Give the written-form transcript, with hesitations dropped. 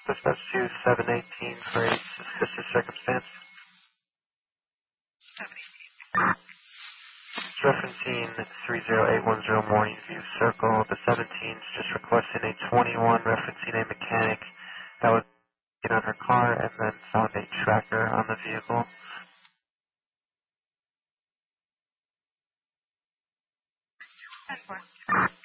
Dispatch to 718 for a suspicious circumstance. It's referencing 30810 Morning View Circle. The 17's just requesting a 21 referencing a mechanic that was on her car and then found a tracker on the vehicle. That's fine.